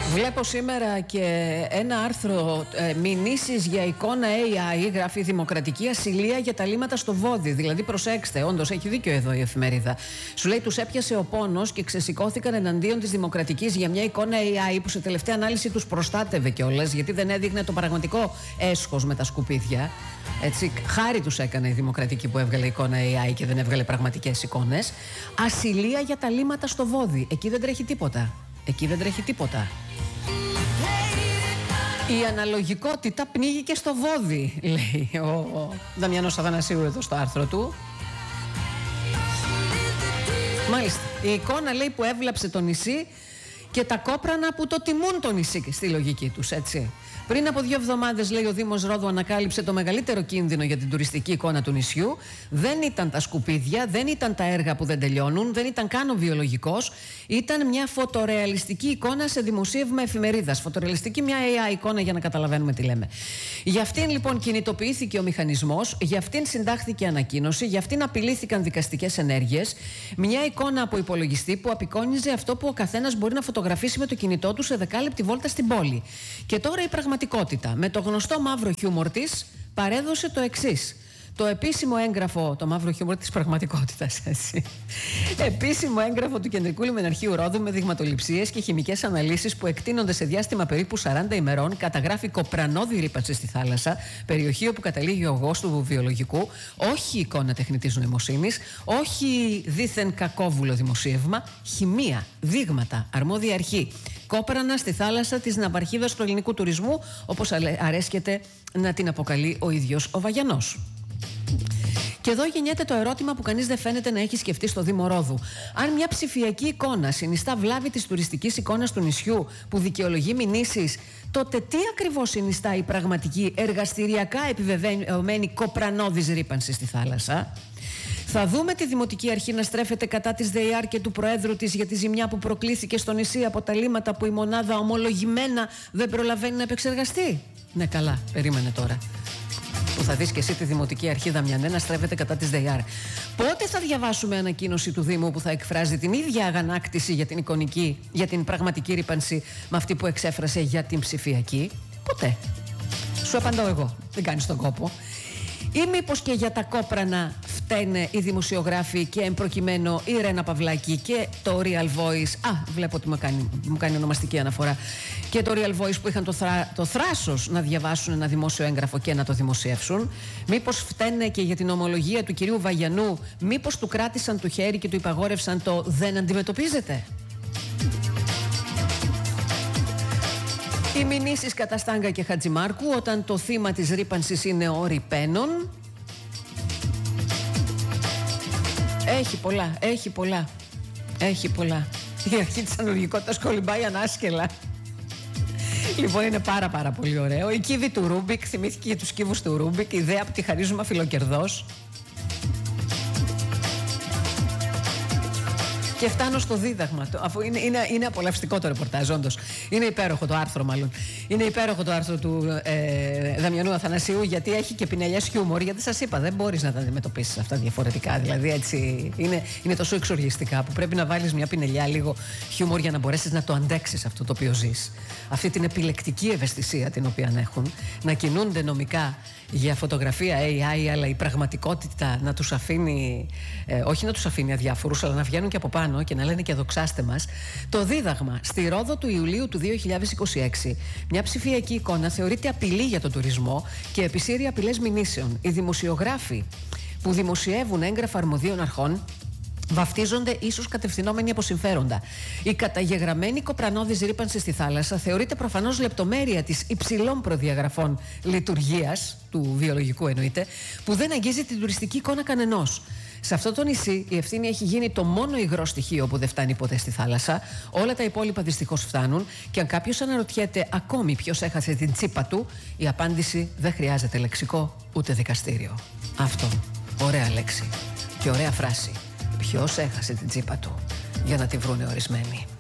Βλέπω σήμερα και ένα άρθρο μηνύσεις για εικόνα AI, γράφει Δημοκρατική ασυλία για τα λίμματα στο βόδι. Δηλαδή, προσέξτε, όντως έχει δίκιο εδώ η εφημερίδα. Σου λέει, τους έπιασε ο πόνος και ξεσηκώθηκαν εναντίον της Δημοκρατικής για μια εικόνα AI που σε τελευταία ανάλυση τους προστάτευε κιόλας, γιατί δεν έδειχνε το πραγματικό έσχος με τα σκουπίδια. Έτσι, χάρη τους έκανε η Δημοκρατική που έβγαλε εικόνα AI και δεν έβγαλε πραγματικές εικόνες. Ασυλία για τα λίμματα στο βόδι. Εκεί δεν τρέχει τίποτα. Εκεί δεν τρέχει τίποτα. Η αναλογικότητα πνίγει και στο βόδι, λέει ο Δαμιανός Αθανασίου εδώ στο άρθρο του. Μάλιστα, η εικόνα, λέει, που έβλαψε το νησί και τα κόπρανα που το τιμούν το νησί στη λογική τους, έτσι. Πριν από 2 εβδομάδες, λέει, ο Δήμος Ρόδου ανακάλυψε το μεγαλύτερο κίνδυνο για την τουριστική εικόνα του νησιού. Δεν ήταν τα σκουπίδια, δεν ήταν τα έργα που δεν τελειώνουν, δεν ήταν καν ο βιολογικός. Ήταν μια φωτορεαλιστική εικόνα σε δημοσίευμα εφημερίδας. Φωτορεαλιστική, μια AI εικόνα, για να καταλαβαίνουμε τι λέμε. Για αυτήν, λοιπόν, κινητοποιήθηκε ο μηχανισμός, για αυτήν συντάχθηκε ανακοίνωση, για αυτήν απειλήθηκαν δικαστικές ενέργειες. Μια εικόνα από υπολογιστή που απεικόνιζε αυτό που ο καθένας μπορεί να φωτογραφίσει με το κινητό του σε δεκάλεπτη βόλτα στην πόλη. Και τώρα η πραγματικότητα, με το γνωστό μαύρο χιούμορ της, παρέδωσε το εξής. Το επίσημο έγγραφο, το μαύρο χιούμορ της πραγματικότητας, έτσι. Επίσημο έγγραφο του Κεντρικού Λιμεναρχείου Ρόδου με δειγματοληψίες και χημικές αναλύσεις που εκτείνονται σε διάστημα περίπου 40 ημερών, καταγράφει κοπρανώδη ρύπανση στη θάλασσα, περιοχή όπου καταλήγει ο γος του βιολογικού, όχι εικόνα τεχνητής νοημοσύνης, όχι δήθεν κακόβουλο δημοσίευμα, χημεία, δείγματα, αρμόδια αρχή. Κόπρανα στη θάλασσα της ναυαρχίδας του ελληνικού τουρισμού, όπως αρέσκεται να την αποκαλεί ο ίδιος ο Βαγιανός. Και εδώ γεννιέται το ερώτημα που κανείς δεν φαίνεται να έχει σκεφτεί στο Δήμο Ρόδου. Αν μια ψηφιακή εικόνα συνιστά βλάβη της τουριστικής εικόνας του νησιού που δικαιολογεί μηνύσεις, τότε τι ακριβώς συνιστά η πραγματική εργαστηριακά επιβεβαιωμένη κοπρανώδης ρύπανση στη θάλασσα? Θα δούμε τη Δημοτική Αρχή να στρέφεται κατά της ΔΕΙΑΡ και του Προέδρου της για τη ζημιά που προκλήθηκε στο νησί από τα λίμματα που η μονάδα ομολογημένα δεν προλαβαίνει να επεξεργαστεί. Ναι, καλά, περίμενε τώρα. Που θα δεις και εσύ τη Δημοτική Αρχή, Δαμιανέ, να στρέφεται κατά της ΔΕΙΑΡ. Πότε θα διαβάσουμε ανακοίνωση του Δήμου που θα εκφράζει την ίδια αγανάκτηση για την πραγματική ρύπανση με αυτή που εξέφρασε για την ψηφιακή? Ποτέ. Σου απαντάω εγώ. Δεν κάνεις τον κόπο. Ή μήπως και για τα κόπρανα φταίνε οι δημοσιογράφοι και εμπροκειμένο η Ρένα Παυλάκη και το Real Voice? Βλέπω ότι μου κάνει ονομαστική αναφορά. Και το Real Voice που είχαν το θράσος να διαβάσουν ένα δημόσιο έγγραφο και να το δημοσιεύσουν. Μήπως φταίνε και για την ομολογία του κυρίου Βαγιανού? Μήπως του κράτησαν το χέρι και του υπαγόρευσαν το «δεν αντιμετωπίζετε»? Οι μηνύσεις κατά Στάγκα και Χατζημάρκου όταν το θύμα της ρύπανσης είναι ο ρηπαίνων. Έχει πολλά. Η αρχή της αναλογικότητας κολυμπάει ανάσκελα. Λοιπόν, είναι πάρα πολύ ωραίο. Η κύβη του Ρούμπικ, θυμήθηκε για τους κύβους του Ρούμπικ, η ιδέα που τη χαρίζουμε φιλοκερδός. Και φτάνω στο δίδαγμα, αφού είναι απολαυστικό το ρεπορτάζ, όντως. Είναι υπέροχο το άρθρο, μάλλον. Είναι υπέροχο το άρθρο του Δαμιανού Αθανασίου, γιατί έχει και πινελιές χιούμορ. Γιατί σας είπα, δεν μπορείς να τα αντιμετωπίσεις αυτά διαφορετικά. Δηλαδή, έτσι είναι τόσο εξοργιστικά που πρέπει να βάλεις μια πινελιά λίγο χιούμορ για να μπορέσεις να το αντέξεις αυτό το οποίο ζεις. Αυτή την επιλεκτική ευαισθησία την οποία έχουν, να κινούνται νομικά για φωτογραφία AI, αλλά η πραγματικότητα να τους αφήνει, όχι να τους αφήνει αδιάφορους, αλλά να βγαίνουν και από πάνω και να λένε και δοξάστε μας. Το δίδαγμα: στη Ρόδο του Ιουλίου του 2026, μια ψηφιακή εικόνα θεωρείται απειλή για τον τουρισμό και επισύρει απειλές μηνύσεων. Οι δημοσιογράφοι που δημοσιεύουν έγγραφα αρμοδίων αρχών βαφτίζονται ίσως κατευθυνόμενοι από συμφέροντα. Η καταγεγραμμένη κοπρανώδης ρύπανση στη θάλασσα θεωρείται προφανώς λεπτομέρεια της υψηλών προδιαγραφών λειτουργίας, του βιολογικού εννοείται, που δεν αγγίζει την τουριστική εικόνα κανενός. Σε αυτό το νησί η ευθύνη έχει γίνει το μόνο υγρό στοιχείο που δεν φτάνει ποτέ στη θάλασσα. Όλα τα υπόλοιπα δυστυχώς φτάνουν. Και αν κάποιος αναρωτιέται ακόμη ποιος έχασε την τσίπα του, η απάντηση δεν χρειάζεται λεξικό ούτε δικαστήριο. Αυτό. Ωραία λέξη. Και ωραία φράση. Ποιος έχασε την τσίπα του, για να τη βρούνε ορισμένοι.